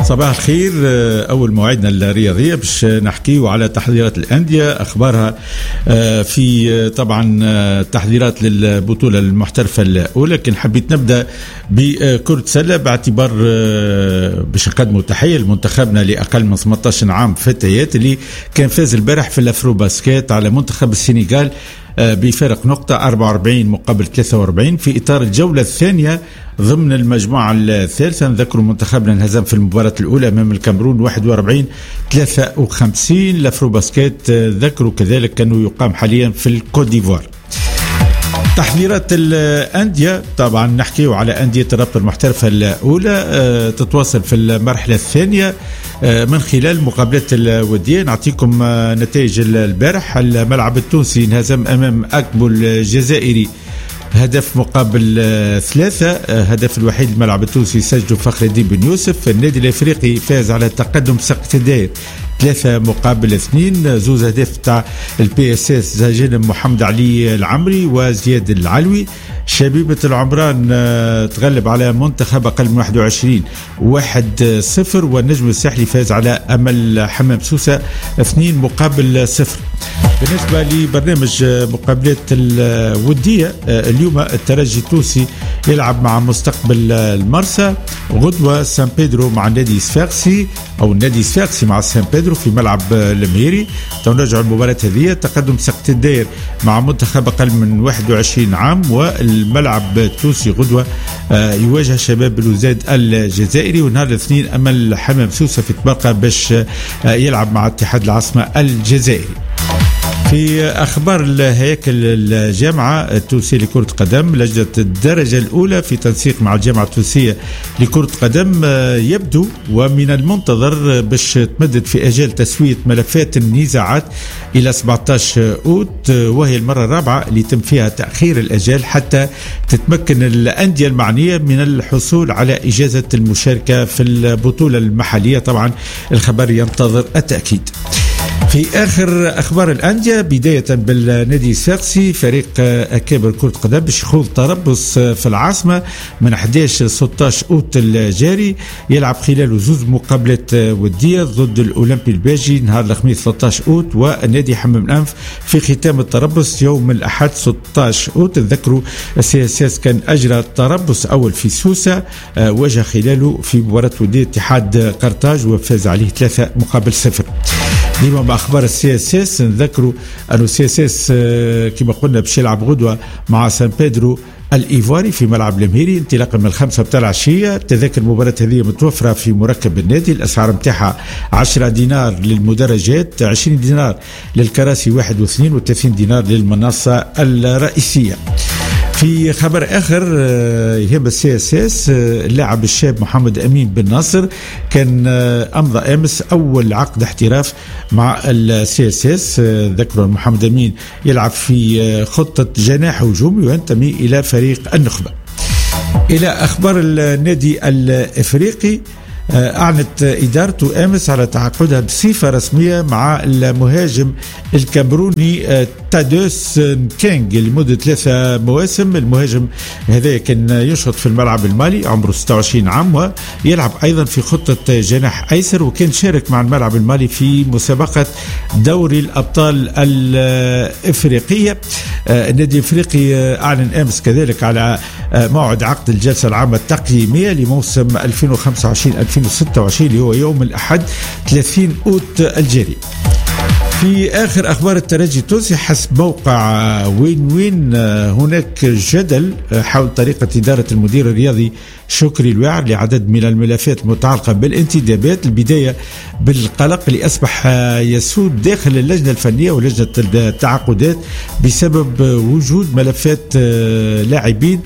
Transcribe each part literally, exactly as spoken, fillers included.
صباح الخير. أول موعدنا الرياضية باش نحكيه على تحضيرات الأندية أخبارها في طبعا تحضيرات للبطولة المحترفة الأولى، لكن حبيت نبدأ بكرة سلة باعتبار باش نقدموا تحية لمنتخبنا لأقل من ثمانية عشر عام فتيات اللي كان فاز البارح في الأفرو باسكيت على منتخب السنغال بفارق نقطة أربعة وأربعين مقابل ثلاثة وأربعين في إطار الجولة الثانية ضمن المجموعة الثالثة. نذكر منتخبنا انهزم في المباراة الأولى أمام الكاميرون واحد وأربعين ثلاثة وخمسين. الأفرو باسكيت ذكروا كذلك كانوا يقام حاليا في الكوت ديفوار. تحضيرات الأندية طبعا نحكيه على أندية الرابطة المحترفة الأولى تتواصل في المرحلة الثانية من خلال مقابلات الودية. نعطيكم نتائج البارح. الملعب التونسي انهزم أمام أكبو الجزائري هدف مقابل ثلاثة. هدف الوحيد الملعب التونسي سجله فخر الدين بن يوسف. النادي الأفريقي فاز على تقدم سقط الداير ثلاثة مقابل اثنين. زوز هدف تاع البي اس اس زاجين محمد علي العمري وزياد العلوي. شبيبة العمران تغلب على منتخب أقل من واحد وعشرين واحد صفر. والنجم الساحلي فاز على أمل حمام سوسة اثنين مقابل صفر. بالنسبة لبرنامج مقابلات الودية اليوم الترجي التونسي يلعب مع مستقبل المرسى. غدوة سان بيدرو مع النادي صفاقسي أو النادي صفاقسي مع سان بيدرو في ملعب المهيري. تنرجع المباراة هذه تقدم سقط الداير مع منتخب أقل من واحد وعشرين عام. والملعب التونسي غدوة يواجه شباب الوزاد الجزائري. ونهار الاثنين أمل حمام سوسة في تبقى باش يلعب مع اتحاد العاصمة الجزائري. في أخبار الهياكل الجامعة التونسية لكرة قدم، لجنة الدرجة الأولى في تنسيق مع الجامعة التونسية لكرة قدم يبدو ومن المنتظر باش تمدد في أجال تسوية ملفات النزاعات إلى سبعة عشر أوت، وهي المرة الرابعة اللي يتم فيها تأخير الأجال حتى تتمكن الأندية المعنية من الحصول على إجازة المشاركة في البطولة المحلية. طبعا الخبر ينتظر التأكيد. في آخر أخبار الأندية بداية بالنادي الصفاقسي، فريق أكابر كرة قدم باش يخوض تربص في العاصمة من أحد عشر ستة عشر أوت الجاري. يلعب خلاله زوز مقابلات ودية ضد الأولمبي الباجي نهار الخميس ثلاثة عشر أوت، والنادي حمام الأنف في ختام التربص يوم الأحد ستة عشر أوت. تذكروا السي اس اس كان أجرى تربص أول في سوسة واجه خلاله في مباراة ودية اتحاد قرطاج وفاز عليه ثلاثة مقابل صفر. ديما مع اخبار السي اس اس نذكروا انه السي اس اس كما قلنا باش يلعب غدوه مع سان بيدرو الايفواري في ملعب المهيري انطلاقا من الخمسة بتاع العشيه. تذاكر المباراه هذه متوفره في مركب النادي. الاسعار نتاعها عشرة دينار للمدرجات، عشرين دينار للكراسي واحد واثنين، وثلاثين دينار للمنصه الرئيسيه. في خبر آخر يهم السي اس اس، اللاعب الشاب محمد أمين بن ناصر كان أمضى أمس أول عقد احتراف مع السي اس اس. ذكر محمد أمين يلعب في خطة جناح هجومي وينتمي إلى فريق النخبة. إلى أخبار النادي الإفريقي، أعلنت إدارته أمس على تعاقدها بصفة رسمية مع المهاجم الكاميروني تادوس كينغ لمدة ثلاثة مواسم. المهاجم هذا كان يشهد في الملعب المالي، عمره ستة وعشرين عام، ويلعب أيضا في خطة جناح أيسر، وكان شارك مع الملعب المالي في مسابقة دوري الأبطال الإفريقية. النادي الإفريقي أعلن أمس كذلك على موعد عقد الجلسة العامة التقييمية لموسم ألفين وخمسة وعشرين ألفين وستة وعشرين اللي هو يوم الأحد ثلاثين أوت الجاري. في آخر أخبار الترجي التونسي، حسب موقع وين وين هناك جدل حول طريقة إدارة المدير الرياضي شكري الواعر لعدد من الملفات المتعلقة بالانتدابات. البداية بالقلق اللي أصبح يسود داخل اللجنة الفنية ولجنة التعاقدات بسبب وجود ملفات لاعبين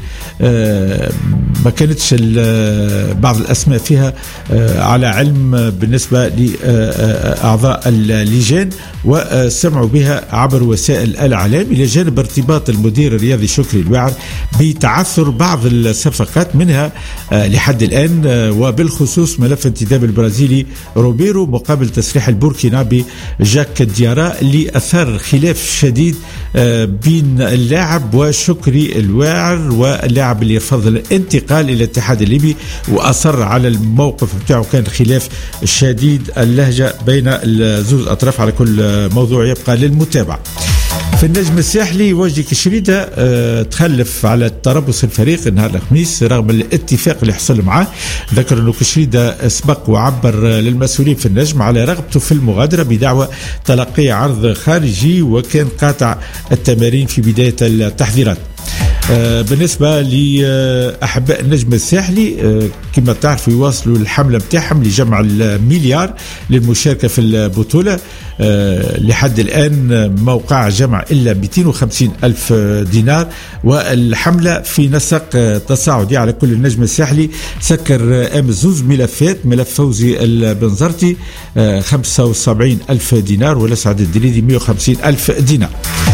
ما كانتش بعض الأسماء فيها على علم بالنسبة لأعضاء اللجان وسمعوا بها عبر وسائل الإعلام، إلى جانب ارتباط المدير الرياضي شكري الواعر بتعثر بعض الصفقات منها لحد الآن، وبالخصوص ملف انتداب البرازيلي روبيرو مقابل تسريح البوركينابي جاك ديارا اللي أثار خلاف شديد بين اللاعب وشكري الواعر، واللاعب اللي يرفض الانتقال إلى الاتحاد الليبي وأصر على الموقف بتاعه. كان خلاف شديد اللهجة بين الزوز أطراف على كل موضوع يبقى للمتابعة. في النجم الساحلي وجدي كشريدة اه تخلف على تربص الفريق نهار الخميس رغم الاتفاق اللي حصل معاه. ذكر انه كشريدة سبق وعبر للمسؤولين في النجم على رغبته في المغادرة بدعوى تلقي عرض خارجي، وكان قاطع التمارين في بداية التحضيرات. آه بالنسبة لأحباء النجم الساحلي آه كما تعرفوا يواصلوا الحملة متاعهم لجمع المليار للمشاركة في البطولة. آه لحد الآن موقع جمع إلا مئتين وخمسين ألف دينار، والحملة في نسق آه تصاعدي على كل النجم الساحلي. سكر أمس زوز ملفات، ملف فوزي البنزرتي آه خمسة وسبعين ألف دينار، والأسعد الدريدي مئة وخمسين ألف دينار.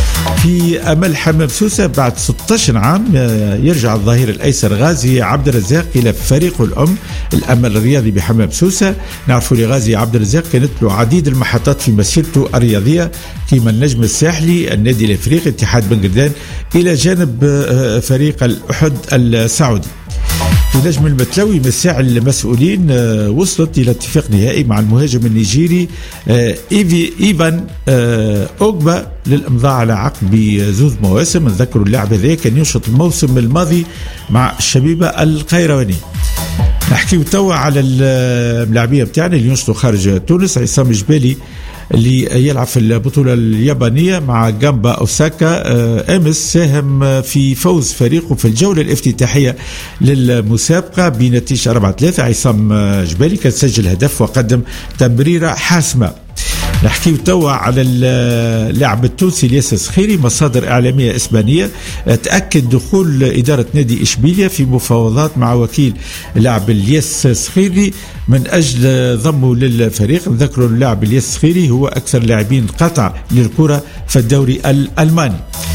في أمل حمام سوسة بعد ستة عشر عام يرجع الظهير الأيسر غازي عبد الرزاق إلى فريقه الأم الأمل الرياضي بحمام سوسة. نعرفوا لغازي عبد الرزاق كانت له عديد المحطات في مسيرته الرياضية كما النجم الساحلي، النادي الأفريقي، اتحاد بن قردان، إلى جانب فريق الأحد السعودي. في نجم المتلوي مساع المسؤولين وصلت إلى اتفاق نهائي مع المهاجم النيجيري إيفي إيفان أوغبا للإمضاء على عقد بزوز مواسم. نذكروا اللاعب هذا كان ينشط الموسم الماضي مع الشبيبة القيرواني. نحكي توا على اللاعبية بتاعنا اللي ينشطوا خارج تونس. عصام جبالي اللي يلعب في البطولة اليابانية مع جامبا أوساكا أمس ساهم في فوز فريقه في الجولة الافتتاحية للمسابقة بنتيجة أربعة ثلاثة. عصام جبالي كان سجل هدف وقدم تمريرة حاسمة. نحكي توا على اللاعب التونسي الياس الصخيري. مصادر إعلامية إسبانية تأكد دخول إدارة نادي إشبيلية في مفاوضات مع وكيل اللاعب الياس الصخيري من أجل ضمه للفريق. نذكروا اللاعب الياس الصخيري هو أكثر لاعبين قطع للكرة في الدوري الألماني.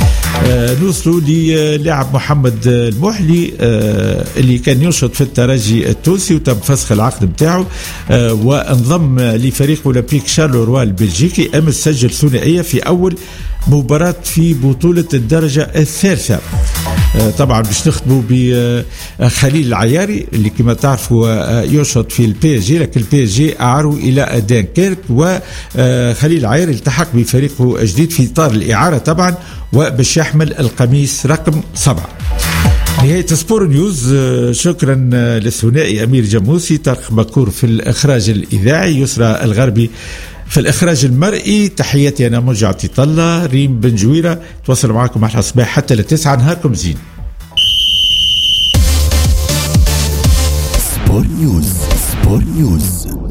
آه نوصلوا للاعب محمد المحلي آه اللي كان ينشط في الترجي التونسي وتم فسخ العقد بتاعه آه وانضم لفريق اولمبيك شارلوروا البلجيكي. امس سجل ثنائيه في اول مباراة في بطولة الدرجة الثالثة. آه طبعا باش نخدموا بخليل العياري اللي كما تعرفوا ينشط في البي اس جي، لكن البي اس جي اعاروا الى دانكيرك، وخليل العياري التحق بفريقه جديد في اطار الاعارة طبعا، وباش يحمل القميص رقم سبعة. نهاية سبور نيوز. شكرا للثنائي أمير جموسي، طارق مكور في الإخراج الإذاعي، يسرى الغربي في الإخراج المرئي. تحياتي أنا مرجع طلة ريم بن جويرة. تواصل معكم على الصباح حتى للتسعة. نهاركم زين. سبور نيوز. سبور نيوز.